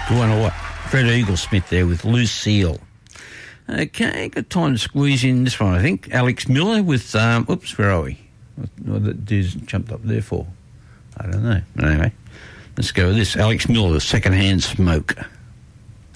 Good one, all right. Fred Eaglesmith there with Lucille. Okay, got time to squeeze in this one, I think. Alex Miller with, where are we? What the dude's jumped up there for? I don't know. But anyway, let's go with this. Alex Miller, Secondhand Smoke.